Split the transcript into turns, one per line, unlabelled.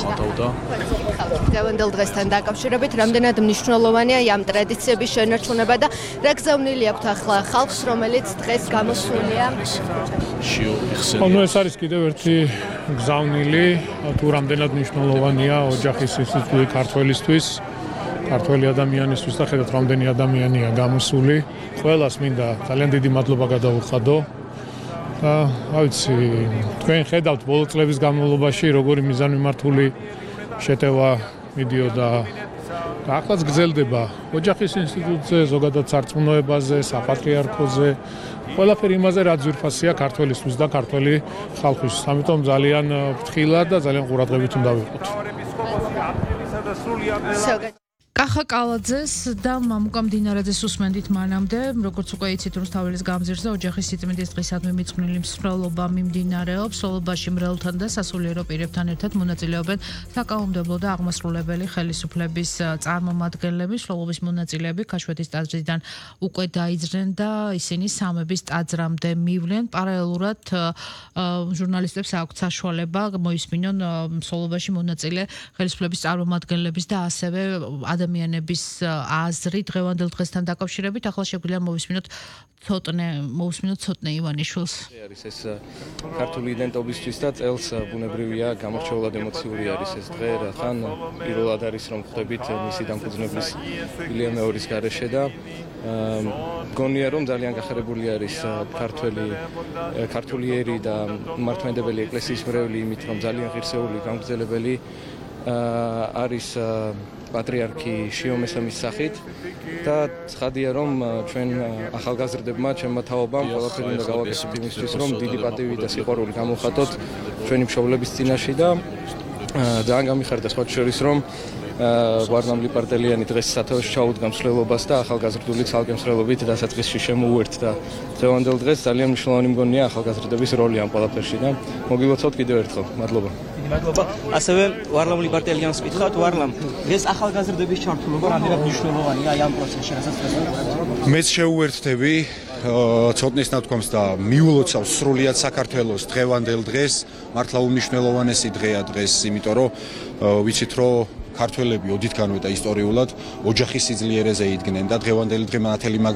ხატავდა.
დღევანდელ დღესთან დაკავშირებით რამდენად მნიშვნელოვანია ამ ტრადიციების შენარჩუნება და რა გზავნილი აქვთ ახლა ხალხს, რომელიც დღეს გამოსულია?
ეს არის კიდევ ერთი გზავნილი, თუ რამდენად მნიშვნელოვანია ოჯახის ინსტიტუტი ქართველისთვის, ქართველი ადამიანისთვის და ხედავთ რამდენი ადამიანია გამოსული. ყველას მინდა ძალიან დიდი მადლობა გადავუხადო. თქვენ ხედავთ ბოლო წლების განმავლობაში როგორი მიზანმიმართული შეტევა მიდიოდა და ახლაც გრძელდება ოჯახის ინსტიტუტზე, ზოგადად სარწმუნოებაზე, საპატრიარქოზე, ყველაფერი იმაზე რაც ძვირფასია ქართველისთვის და ქართველი ხალხისთვის. ამიტომ ძალიან ფრთხილად და ძალიან ყურადღებით უნდა ვიყოთ.
კახა კალაძეს და მამუკა მდინარაძეს უსმენდით მანამდე, როგორც უკვე იცით, რუსთაველის გამზირზე ოჯახის სიწმინდის დღისადმი მიძღვნილი მსვლელობა მიმდინარეობს. მსვლელობაში მრევლთან და სასულიერო პირებთან ერთად მონაწილეობენ საკანონმდებლო და აღმასრულებელი ხელისუფლების წარმომადგენლები. მსვლელობის მონაწილეები ქაშვეთის ტაძრიდან უკვე დაიძრნენ და ისინი სამების ტაძრამდე მივლენ. პარალელურად ჟურნალისტებს აქვთ საშუალება მოისმინონ მსვლელობაში მონაწილე ხელისუფლების წარმომადგენლების და ასევე ადამიანების აზრი დღევანდელ დღესთან დაკავშირებით. ახლა შეგვიძლია მოვისმინოთ ცოტნე ივანიშვილს.
არის ეს ქართული იდენტობისთვის და წელს ბუნებრივია გამორჩეულად ემოციური არის ეს დღე, რადგან პირველად არის რომ ხვდებით მისი დამფუძნებლის ვილიამ მეორის გარეშე და გონია რომ ძალიან გახარებული არის ქართული ერი და მართლმადიდებელი ეკლესიის მრევლი იმით რომ ძალიან ღირსეული გამგრძელებელი არის პატრიარქი შიო მესამის სახით და ცხადია რომ ჩვენ ახალგაზრდებმა ჩემმა თაობამ ყველაფერი უნდა გავაკეთოთ იმისთვის რომ დიდი პატივი და სიყვარული გამოვხატოთ ჩვენი მშობლების წინაშე და ძალიან გამიხარდა სხვა შორის რომ ვარნამ ლიპარტელიანი დღეს სათავეში ჩაუდგა მსვლელობას და ახალგაზრდული ცალკე მსვლელობით დასაწყისში შემოუერთდა დღევანდელ დღეს ძალიან მნიშვნელოვანი მგონია ახალგაზრდების როლი ამ ყველაფერში და მოგილოცავთ კიდევ ერთხელ მადლობა.
მადლობა. ასევე ვარლამ ლიპარტელიანს ვკითხავთ, ვარლამ, ეს ახალგაზრდების ჩართულობა რამდენად მნიშვნელოვანია ამ პროცესში, რასაც
მეც შეუერთდები ცოტნის ნათქვამს და მიულოცავ სრულიად საქართველოს დღევანდელ დღეს, მართლა უმნიშვნელოვანესი დღეა დღეს, იმიტომ რომ ვიცით რომ ქართველები ოდითგანვე და ისტორიულად ოჯახის სიძლიერეზე იდგნენ და დღევანდელი დღე მანათელი